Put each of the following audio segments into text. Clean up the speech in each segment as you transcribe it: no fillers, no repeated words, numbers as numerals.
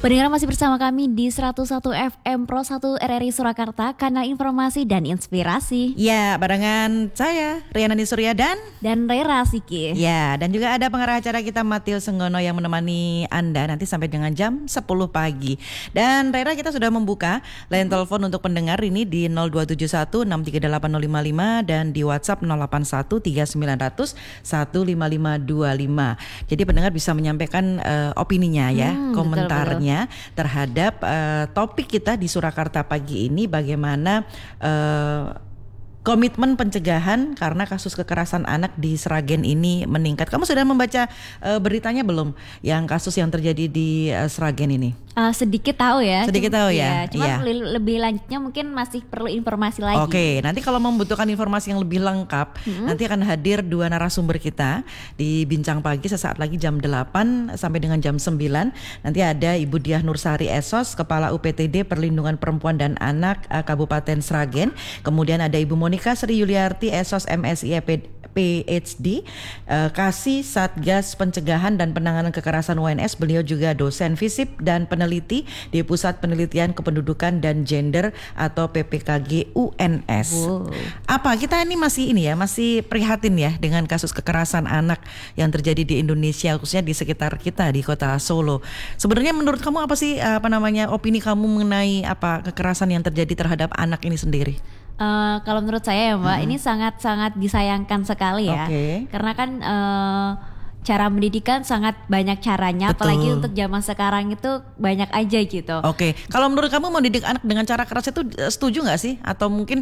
Pendengar masih bersama kami di 101 FM Pro 1 RRI Surakarta, kanal informasi dan inspirasi. Ya, barengan saya Riana Surya dan Rera Siki. Ya, dan juga ada pengarah acara kita Matius Senggono yang menemani Anda nanti sampai dengan jam 10 pagi. Dan Rera, kita sudah membuka line telepon untuk pendengar ini di 0271 638 dan di WhatsApp 081 3900 15525. Jadi pendengar bisa menyampaikan opininya ya, komentarnya terhadap topik kita di Surakarta pagi ini, bagaimana komitmen pencegahan karena kasus kekerasan anak di Sragen ini meningkat. Kamu sudah membaca beritanya belum yang kasus yang terjadi di Sragen ini? Sedikit tahu ya. Sedikit tahu ya. Cuma lebih lanjutnya mungkin masih perlu informasi lagi. Oke, nanti kalau membutuhkan informasi yang lebih lengkap, nanti akan hadir dua narasumber kita di Bincang Pagi sesaat lagi jam 8 sampai dengan jam 9. Nanti ada Ibu Diah Nursari Esos, Kepala UPTD Perlindungan Perempuan dan Anak Kabupaten Sragen. Kemudian ada Ibu Monika Sri Yuliarti Esos MSI PhD, Kasih Satgas Pencegahan dan Penanganan Kekerasan UNS. Beliau juga dosen FISIP dan peneliti di Pusat Penelitian Kependudukan dan Gender atau PPKG UNS. Apa kita ini masih masih prihatin ya dengan kasus kekerasan anak yang terjadi di Indonesia, khususnya di sekitar kita di Kota Solo. Sebenarnya menurut kamu apa sih opini kamu mengenai kekerasan yang terjadi terhadap anak ini sendiri? Kalau menurut saya ya Mbak, ini sangat-sangat disayangkan sekali ya. Karena kan cara mendidikan sangat banyak caranya. Betul. Apalagi untuk zaman sekarang itu banyak aja gitu. Kalau menurut kamu mendidik anak dengan cara keras itu setuju gak sih? Atau mungkin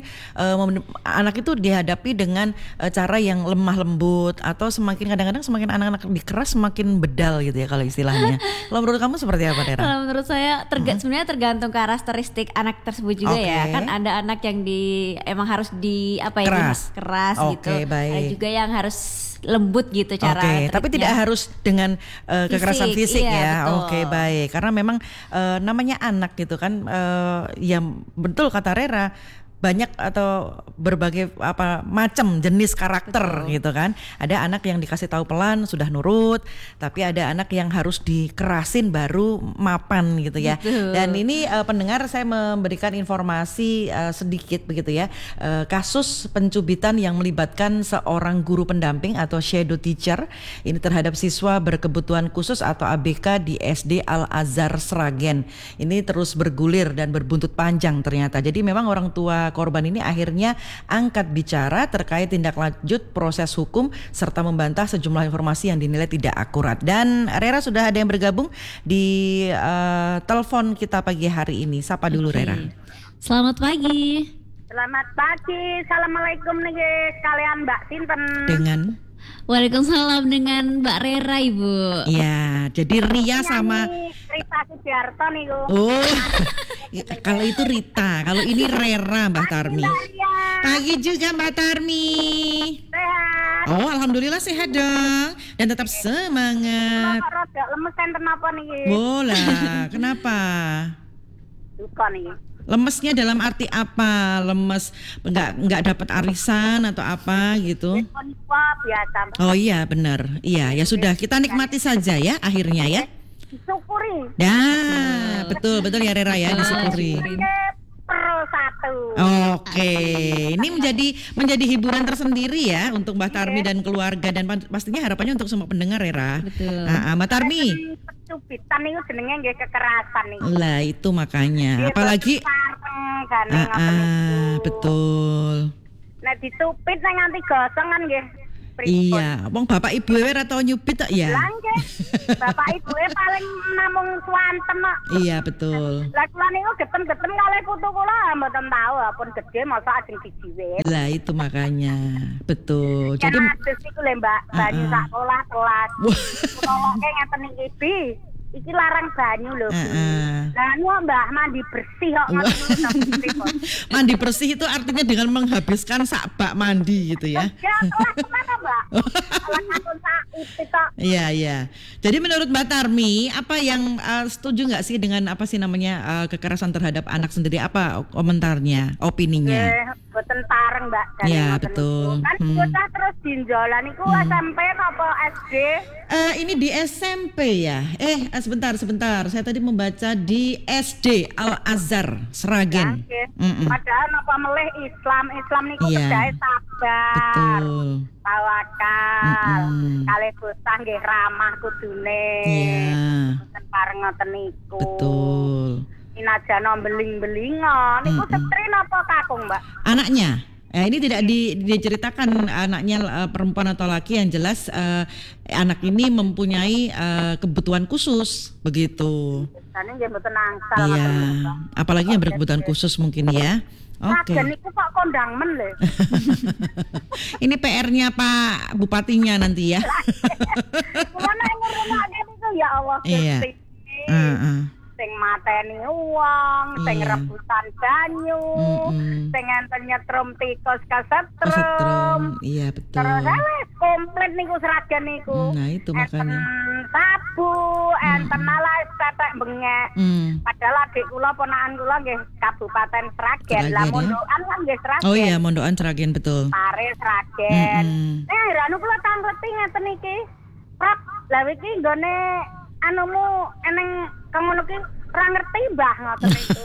anak itu dihadapi dengan cara yang lemah lembut, atau kadang-kadang semakin anak-anak dikeras semakin bedal gitu ya kalau istilahnya. Kalau menurut kamu seperti apa, Dera? Kalau menurut saya sebenarnya tergantung karakteristik anak tersebut juga ya. Kan ada anak yang emang harus keras gitu. Baik. Ada juga yang harus lembut gitu cara. Tapi tidak harus dengan kekerasan fisik ya. Baik. Karena memang namanya anak gitu kan, yang betul kata Rera, banyak atau berbagai macam jenis karakter gitu kan. Ada anak yang dikasih tahu pelan sudah nurut, tapi ada anak yang harus dikerasin baru mapan gitu ya. Dan ini pendengar, saya memberikan informasi sedikit begitu ya. Kasus pencubitan yang melibatkan seorang guru pendamping atau shadow teacher ini terhadap siswa berkebutuhan khusus atau ABK di SD Al Azhar Sragen. Ini terus bergulir dan berbuntut panjang ternyata. Jadi memang orang tua korban ini akhirnya angkat bicara terkait tindak lanjut proses hukum serta membantah sejumlah informasi yang dinilai tidak akurat. Dan Rera sudah ada yang bergabung di telepon kita pagi hari ini. Sapa dulu Rera. Selamat pagi. Selamat pagi. Assalamualaikum nih sekalian Mbak Sinten. Dengan Waalaikumsalam dengan Mbak Rera, Ibu. Ya, jadi Ria sama Rita Sugiarto nih Bu. Kalau itu Rita, kalau ini Rera Mbak Tarmi. Pagi juga Mbak Tarmi. Sehat. Alhamdulillah sehat dong. Dan tetap semangat. Rada lemes enten apa nih? Bola, kenapa? Duka nih. Lemesnya dalam arti apa? Lemes nggak dapat arisan atau apa gitu? Biasa. Oh iya benar. Iya ya sudah, kita nikmati saja ya akhirnya ya. Disyukuri. Ya betul ya Rera ya, disyukuri. Pro 1. Ini menjadi hiburan tersendiri ya untuk Mbak Tarmi dan keluarga, dan pastinya harapannya untuk semua pendengar Rera. Betul. Mbak Tarmi. Pencubitan itu jenenge nggih kekerasan nih. Lah itu makanya, apalagi betul. Nek dicupit nang nganti gosong kan nggih. Iya, wong bapak ibu atau nyubit tak ya? Langge. Bapak ibu paling namung swanten kok. Iya betul. Lah kula niku geten-geten kalih putu kula mboten tahu pun gede masa ajeng dijiwit. Lah itu makanya. Betul. Jadi Jadi adus iku lho Mbak, banyu sak sekolah kelas. Tolongke ngeten iki Bi. Iki larang banyu lho. Lah Mbak mandi bersih kok. Mandi bersih itu artinya dengan menghabiskan sak bak mandi gitu ya. Ya, kelas kemana Mbak? Kelas akun sak itu kok. Iya. Jadi menurut Mbak Tarmi, apa yang setuju nggak sih dengan kekerasan terhadap anak sendiri? Apa komentarnya, opininya? boten pareng Mbak. Iya betul. Kan bocah terus dinjolan iku SMP apa SD? Ini di SMP ya. Sebentar. Saya tadi membaca di SD Al Azhar Sragen. Padahal napa melih Islam niku kedae sabar. Betul. Tawakal. Kalih bocah nggih ramah kudune. Iya. Boten pareng ngoten niku. Betul. Inajana beling-belingan niku setri napa kakung Mbak? Anaknya. Ini tidak diceritakan anaknya perempuan atau laki, yang jelas anak ini mempunyai kebutuhan khusus begitu. Jane nggih mboten angsal. Iya. Apalagi yang berkebutuhan khusus mungkin ya. Oke. Nah, niku kok kondang men lho. Ini PR-nya Pak Bupatinya nanti ya. Kula nek ngurunake niku ya Allah Iya. Sing mateni uang, sing rebutan banyu, sing enten nyetrum tikus kasetrum. Iya betul. Terus komplit niku Sragen niku. Nah itu makanya. Sabu, enten alas tetek bengek. Padahal adik kula ponakan kula nggih Kabupaten Sragen. Lah mondokan kan nggih Sragen. Oh iya, mondokan Sragen betul. Pare Sragen. Ranu kula tangreti ngeten iki. Prap, lha iki nggone anumu eneng kamu ki ora ngerti Mbah ngoten itu.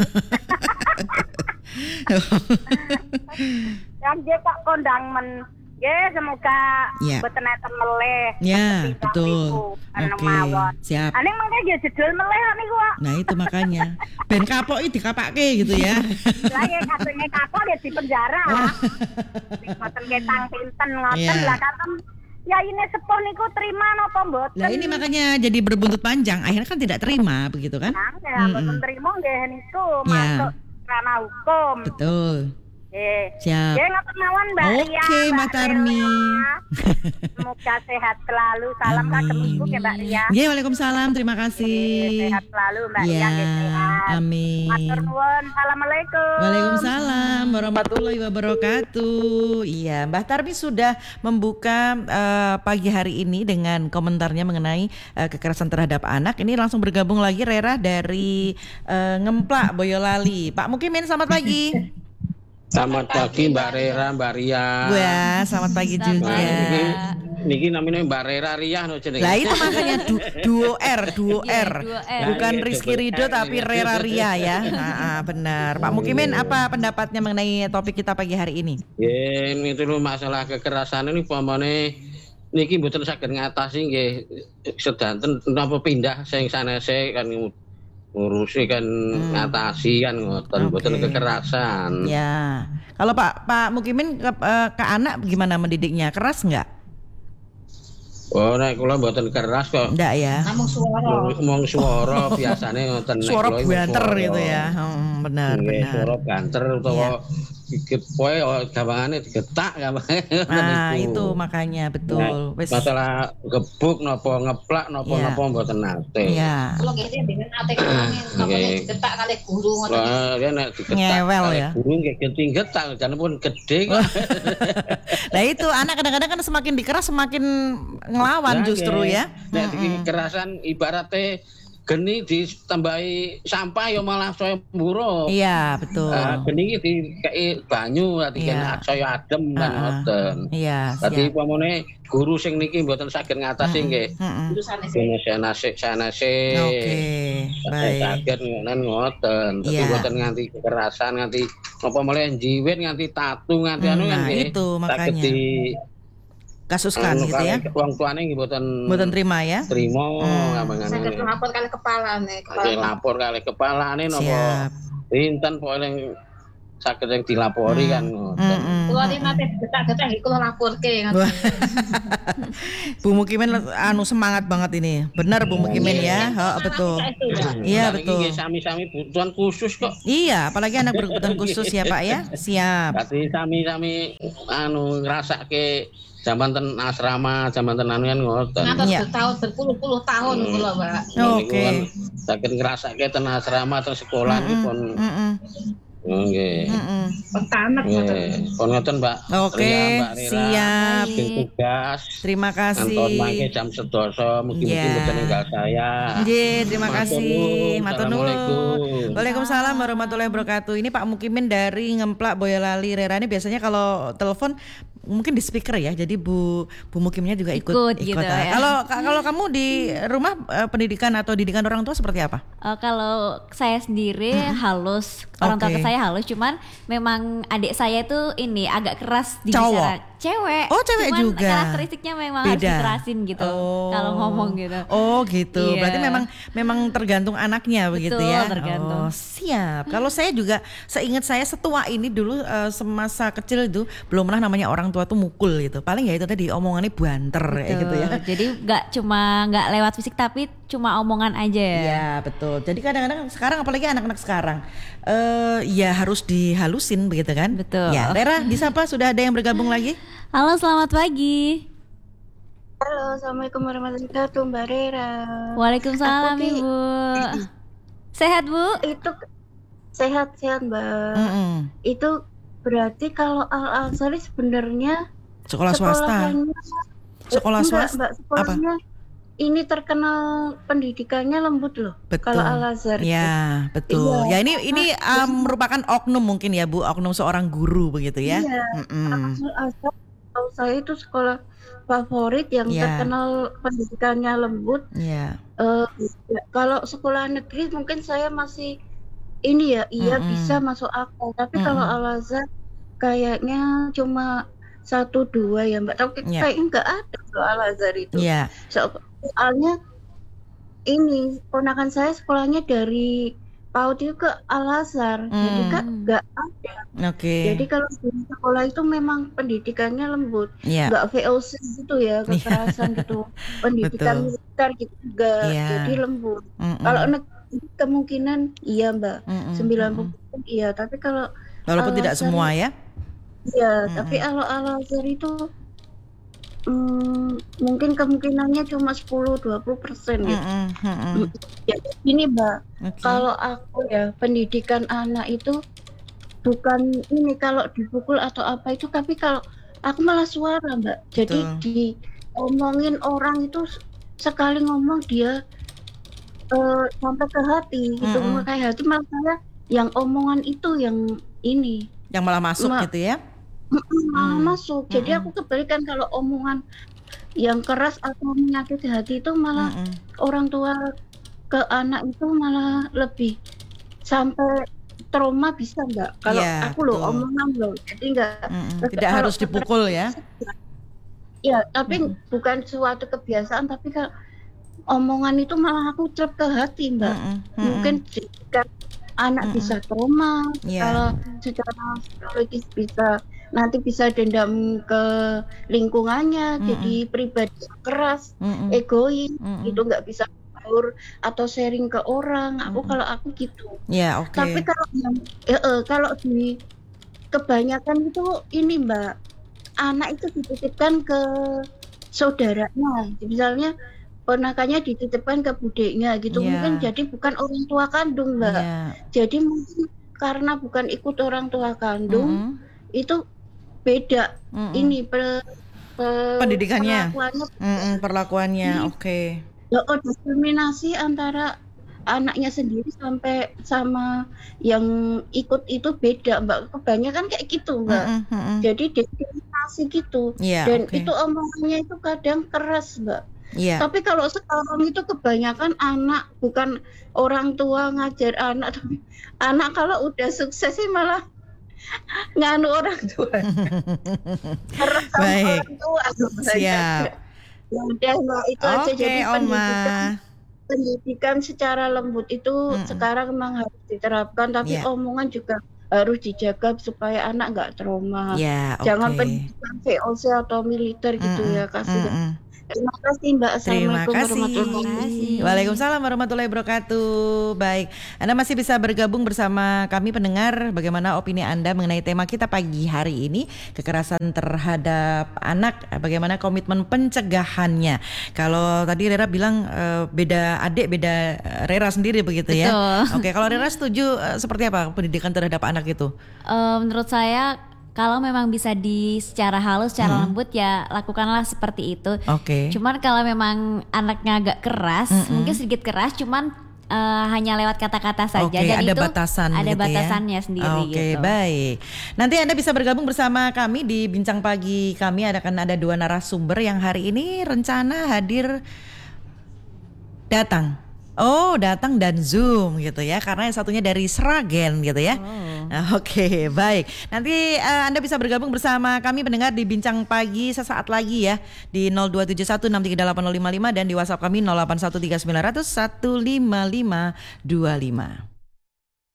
Yang dia Pak kondang men. Nggih, semoga boten enten meleh. Ya, betul. Oke, siap. Ane mangke nggih jedul meleh niku kok. Nah, itu makanya. Ben kapok iki dikapake gitu ya. Lah ya katene kapok ya di penjara. Mboten ketang pinten ngoten lah katen. Ya ini sepuh niku terima napa mboten? Lah ini makanya jadi berbuntut panjang, akhirnya kan tidak terima begitu kan? Nah, ya mboten terima nggih niku masuk ranah hukum. Betul. Siap. Ngoten mawon Mbak Ria. Oke, Mbak Tarmi. Semoga sehat selalu. Salam kagem Ibu ya Mbak Ria. Nggih, Waalaikumsalam. Terima kasih. Sehat selalu Mbak Ria. Sehat. Amin. Matur nuwun. Assalamualaikum. Waalaikumsalam warahmatullahi wabarakatuh. Iya, Mbak Tarmi sudah membuka pagi hari ini dengan komentarnya mengenai kekerasan terhadap anak. Ini langsung bergabung lagi Rera dari Ngemplak Boyolali. Pak Mukimin, selamat pagi. Selamat pagi Mbak Rera, Mbak Ria. Wah, selamat pagi juga. Niki namanya Mbak Rera Ria no jenenge. Lah itu makanya duo R. Bukan Rizky Ridho tapi Rera Ria ya. Benar. Pak Mukimin, apa pendapatnya mengenai topik kita pagi hari ini? Itu masalah kekerasan ini pamane niki mboten saged ngatasi nggih sedanten napa pindah sing sanese kan ngurusi kan ngatasi kan ngoten kekerasan. Ya. Kalau Pak Mukimin ke anak gimana mendidiknya? Keras enggak? Oh, nek kula mboten keras kok. Ndak ya. Ngomong suara biasane ngoten nek suara banter gitu ya. Benar. Suara banter utawa poe gampangane digetak gampangane. Nah, itu makanya betul. Wis masalah gebuk napa ngeplak napa mboten nate. Iya. Kula nggih dengan ate kene digetak kali guru ngoten. Lah, ya nek digetak ngewel ya. Guru nggih getak jane pun gede kok. Lah itu anak kadang-kadang kan semakin dikeras semakin ngelawan justru ya. Nek kekerasan ibaratnya geni ditambahi sampah ya malah saya mburo. Iya, betul. Geni iki dikei banyu dikene saya adem kan ngoten. Iya. Dadi pamane guru sing niki mboten saged ngatasi nggih. Sanase. Oke. Baik. Saged ngoten. Tapi mboten nganti kekerasan nganti apa malah jiwit nganti tatu nganti anu kan nggih. Itu makanya. Kasuskan gitu ya. Wong tuane nggih mboten terima ya. Terima gampangane. Saged lapor kali kepalane. Lapor kali kepalane napa. Pinten pokoke saged yang dilapori kan ngoten. Kula iki nate getak-getak iki kula laporke ngoten. Bu Mukimin semangat banget ini. Benar Bu Mukimin ya. Betul. Iya betul. Sami-sami kebutuhan khusus kok. Iya, apalagi anak berkebutuhan khusus ya Pak ya. Siap. Berarti sami-sami ngrasake zaman ten asrama, zaman ten anu kan ngoten. Ngatos tahun berpuluh-puluh tahun kula, Mbak. Oke. Saged ngrasake ten asrama ten sekolah iki pun Nggih. Pertama Pun ngoten Mbak. Oke, Mbak Rira. siap. Tugas. Terima kasih. Anton mangke jam 12.00 mugi-mugi mboten ninggal saya. Nggih, terima kasih. Matur nuwun. Assalamualaikum. Waalaikumsalam warahmatullahi wabarakatuh. Ini Pak Mukimin dari Ngemplak Boyolali. Rera ini biasanya kalau telepon mungkin di speaker ya. Jadi Bu Mukimnya juga ikut gitu ya. ya. Kalau kamu di rumah pendidikan atau didikan orang tua seperti apa? Kalau saya sendiri halus, orang tua ke saya halus, cuman memang adik saya itu ini agak keras di bicara. Cewek. Oh, cewek cuman juga. Karakteristiknya memang harus dikerasin gitu kalau ngomong gitu. Oh, gitu. Iya. Berarti memang tergantung anaknya begitu ya. Tergantung. Oh, siap. Kalau saya juga seingat saya setua ini dulu semasa kecil itu belum pernah namanya orang tua tuh mukul gitu. Paling ya itu tadi omongannya banter kayak gitu ya. Jadi nggak lewat fisik tapi cuma omongan aja ya. Iya, betul. Jadi kadang-kadang sekarang apalagi anak-anak sekarang ya harus dihalusin begitu kan? Betul. Ya, Rera, disapa sudah ada yang bergabung lagi? Halo, selamat pagi. Halo, assalamualaikum warahmatullahi wabarakatuh, Mbak Rera. Waalaikumsalam Ibu. Sehat Bu? Itu sehat Mbak. Itu berarti kalau Al Azhar sebenarnya sekolah swasta. Sekolah swasta. Mbak, sekolahnya ini terkenal pendidikannya lembut loh. Betul. Kalau Al Azhar. Ya, betul. Ya ini merupakan oknum mungkin ya Bu, oknum seorang guru begitu ya. Iya. Al Azhar kalau saya itu sekolah favorit yang terkenal pendidikannya lembut. Iya. Kalau sekolah negeri mungkin saya masih ini ya, bisa masuk akal. Tapi kalau Al Azhar kayaknya cuma 1-2 ya Mbak. Tapi kayaknya nggak ada loh Al Azhar itu. Iya. Soalnya ini ponakan saya sekolahnya dari PAUD itu ke Al Azhar, jadi kan nggak ada. Jadi kalau di sekolah itu memang pendidikannya lembut, nggak VOC gitu ya, kekerasan gitu, pendidikan militer gitu enggak, jadi lembut. Kalau kemungkinan iya Mbak, 90% iya, tapi kalau walaupun tidak semua ya. Iya, tapi kalau Al Azhar itu mungkin kemungkinannya cuma 10-20% gitu. Jadi ini Mbak, kalau aku ya pendidikan anak itu bukan ini kalau dipukul atau apa itu, tapi kalau aku malah suara Mbak. Jadi diomongin orang itu sekali ngomong dia sampai ke hati gitu, kayak hati malah saya yang omongan itu yang ini. Yang malah masuk gitu ya. Masuk. Jadi aku kebalikan kalau omongan yang keras atau menyakiti hati itu malah orang tua ke anak itu malah lebih sampai trauma bisa enggak? Kalau aku loh omongan loh. Jadi tidak harus dipukul ya. Ya, tapi bukan suatu kebiasaan, tapi kalau omongan itu malah aku trap ke hati Mbak. Mungkin jika anak bisa trauma, kalau secara psikologis nanti bisa dendam ke lingkungannya, jadi pribadi keras, egois, itu nggak bisa akur atau sharing ke orang. Kalau aku gitu. Tapi kalau di kebanyakan itu ini Mbak, anak itu dititipkan ke saudaranya, misalnya ponakannya dititipkan ke budeknya gitu, mungkin jadi bukan orang tua kandung Mbak. Jadi mungkin karena bukan ikut orang tua kandung, itu beda ini pendidikannya, perlakuannya. Diskriminasi antara anaknya sendiri sampai sama yang ikut itu beda Mbak. Kebanyakan kayak gitu Mbak. Jadi diskriminasi gitu. Dan itu omongannya itu kadang keras Mbak. Tapi kalau sekarang itu kebanyakan anak bukan orang tua ngajar anak, tapi anak kalau udah sukses sih malah nganu orang tua. Baik. Orang tua, siap. Ya udah Mbak, itu aja. Jadi pendidikan secara lembut itu sekarang memang harus diterapkan, tapi omongan juga harus dijaga supaya anak nggak trauma. Jangan pendidikan VOC atau militer gitu ya, kasih Terima kasih Mbak. Assalamualaikum warahmatullahi wabarakatuh. Waalaikumsalam warahmatullahi wabarakatuh. Baik, Anda masih bisa bergabung bersama kami pendengar. Bagaimana opini Anda mengenai tema kita pagi hari ini, kekerasan terhadap anak, bagaimana komitmen pencegahannya. Kalau tadi Rera bilang beda adik, beda Rera sendiri begitu ya. Betul. Oke, kalau Rera setuju seperti apa pendidikan terhadap anak itu? Menurut saya kalau memang bisa secara halus, secara lembut ya lakukanlah seperti itu. Oke. Cuman kalau memang anaknya agak keras, mungkin sedikit keras, cuman hanya lewat kata-kata saja. Oke, Dan ada itu batasan ada gitu batasannya ya? sendiri. Oke, gitu. baik. Nanti Anda bisa bergabung bersama kami di Bincang Pagi kami. Akan ada 2 narasumber yang hari ini rencana hadir datang dan Zoom gitu ya, karena yang satunya dari Sragen gitu ya. Oke, baik. Nanti Anda bisa bergabung bersama kami pendengar di Bincang Pagi sesaat lagi ya di 0271638055 dan di WhatsApp kami 081390015525.